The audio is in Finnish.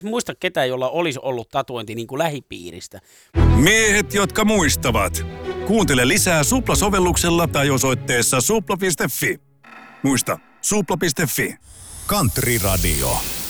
Muista ketään, jolla olisi ollut tatuointi niin kuin lähipiiristä. Miehet, jotka muistavat. Kuuntele lisää Supla-sovelluksella tai osoitteessa supla.fi. Muista, supla.fi. Country Radio.